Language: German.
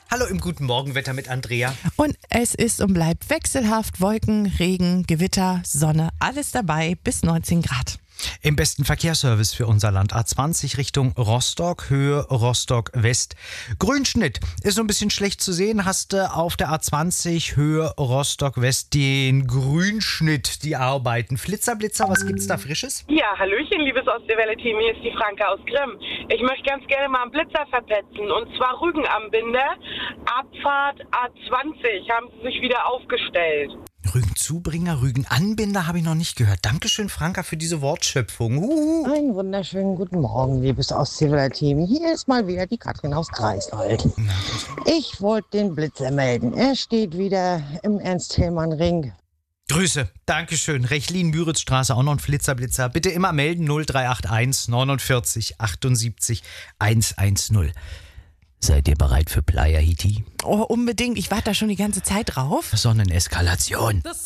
Hallo im guten Morgenwetter mit Andrea. Und es ist und bleibt wechselhaft Wolken, Regen, Gewitter, Sonne, alles dabei bis 19 Grad. Im besten Verkehrsservice für unser Land A20 Richtung Rostock, Höhe Rostock West. Grünschnitt ist so ein bisschen schlecht zu sehen. Hast du auf der A20 Höhe Rostock West den Grünschnitt, die Arbeiten. Flitzer, was gibt's da Frisches? Ja, hallöchen, liebes Ostseewelle-Team, hier ist die Franke aus Grimm. Ich möchte ganz gerne mal einen Blitzer verpetzen, und zwar Rügen am Binde, Abfahrt A20, haben sie sich wieder aufgestellt. Rügenzubringer, Rügenanbinder habe ich noch nicht gehört. Dankeschön, Franka, für diese Wortschöpfung. Einen wunderschönen guten Morgen, liebes Ostseewelle-Team. Hier ist mal wieder die Katrin aus Greifswald. Ich wollte den Blitzer melden. Er steht wieder im Ernst-Thälmann-Ring. Grüße, Dankeschön. Rechlin-Müritzstraße, auch noch ein Flitzer. Bitte immer melden, 0381 49 78 110. Seid ihr bereit für Playa Hiti? Oh, unbedingt. Ich warte da schon die ganze Zeit drauf. Sonneneskalation.